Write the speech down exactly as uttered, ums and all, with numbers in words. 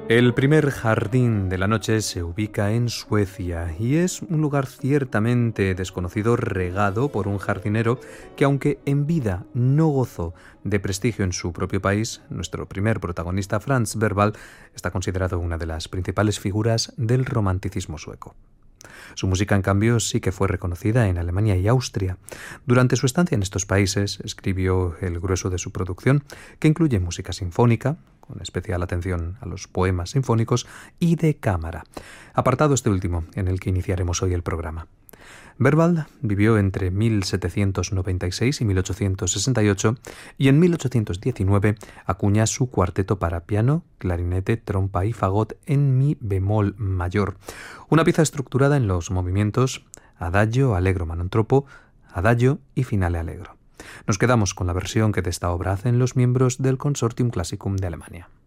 El primer jardín de la noche se ubica en Suecia y es un lugar ciertamente desconocido, regado por un jardinero que, aunque en vida no gozó de prestigio en su propio país, nuestro primer protagonista, Franz Berwald, está considerado una de las principales figuras del romanticismo sueco. Su música, en cambio, sí que fue reconocida en Alemania y Austria. Durante su estancia en estos países, escribió el grueso de su producción, que incluye música sinfónica, con especial atención a los poemas sinfónicos, y de cámara, apartado este último, en el que iniciaremos hoy el programa. Berwald vivió entre mil setecientos noventa y seis y mil ochocientos sesenta y ocho y en mil ochocientos diecinueve acuña su cuarteto para piano, clarinete, trompa y fagot en mi bemol mayor, una pieza estructurada en los movimientos adagio, allegro manon troppo, adagio y finale allegro. Nos quedamos con la versión que de esta obra hacen los miembros del Consortium Classicum de Alemania.